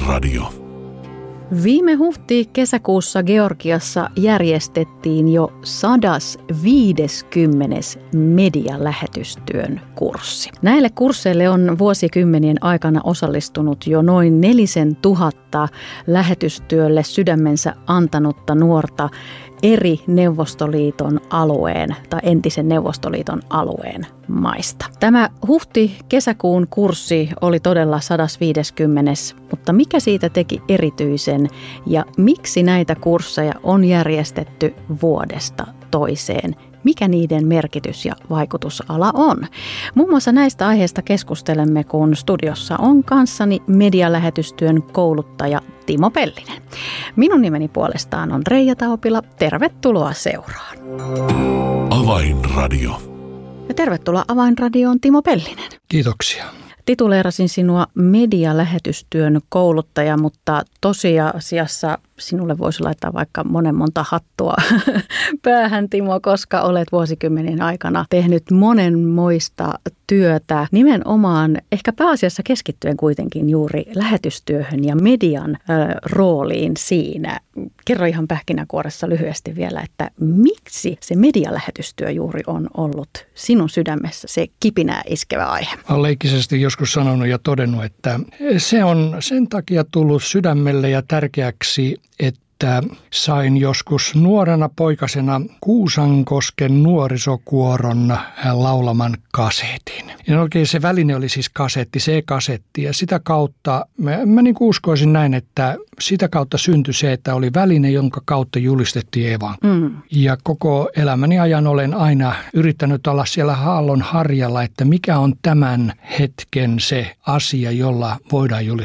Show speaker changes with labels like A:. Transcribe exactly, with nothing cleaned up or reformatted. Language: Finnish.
A: Avainradio.
B: Viime huhti-kesäkuussa Georgiassa järjestettiin jo sadas viideskymmenes medialähetystyön kurssi. Näille kursseille on vuosikymmenien aikana osallistunut jo noin nelisen tuhatta lähetystyölle sydämensä antanutta nuorta eri Neuvostoliiton alueen tai entisen Neuvostoliiton alueen maista. Tämä huhti-kesäkuun kurssi oli todella sadas viideskymmenes, mutta mikä siitä teki erityisen ja miksi näitä kursseja on järjestetty vuodesta toiseen? Mikä niiden merkitys ja vaikutusala on? Muun muassa näistä aiheista keskustelemme, kun studiossa on kanssani medialähetystyön kouluttaja Timo Pellinen. Minun nimeni puolestaan on Reija Taupila. Tervetuloa seuraan.
A: Avainradio.
B: Ja tervetuloa Avainradioon, Timo Pellinen.
C: Kiitoksia.
B: Tituleerasin sinua medialähetystyön kouluttaja, mutta tosiasiassa sinulle voisi laittaa vaikka monen monta hattua päähän, Timo, koska olet vuosikymmenien aikana tehnyt monenmoista työtä nimenomaan ehkä pääasiassa keskittyen kuitenkin juuri lähetystyöhön ja median ö, rooliin siinä. Kerro ihan pähkinänkuoressa lyhyesti vielä, että miksi se medialähetystyö juuri on ollut sinun sydämessä se kipinää iskevä aihe?
C: Olen leikkisesti joskus sanonut ja todennut, että se on sen takia tullut sydämelle ja tärkeäksi, että sain joskus nuorena poikasena Kuusankosken nuorisokuoron laulaman kasetin. Ja oikein se väline oli siis kasetti, C-kasetti, ja sitä kautta, mä, mä niin kuin uskoisin näin, että sitä kautta syntyi se, että oli väline, jonka kautta julistettiin evankeliumia. Mm. Ja koko elämäni ajan olen aina yrittänyt olla siellä aallon harjalla, että mikä on tämän hetken se asia, jolla voidaan julistaa